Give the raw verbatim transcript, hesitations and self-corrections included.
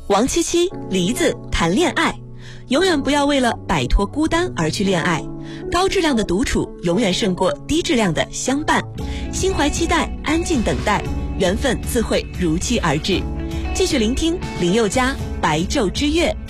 王七七、梨子谈恋爱，永远不要为了摆脱孤单而去恋爱。高质量的独处永远胜过低质量的相伴。心怀期待，安静等待，缘分自会如期而至。继续聆听林宥嘉《白昼之月》。